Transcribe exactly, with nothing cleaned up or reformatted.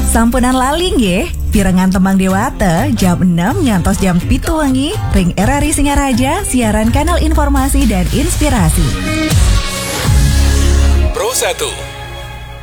Sampunan lali nggih, pirengan tembang dewata jam enam ngantos jam pitu wengi ring R R I Singaraja siaran kanal informasi dan inspirasi. Pro satu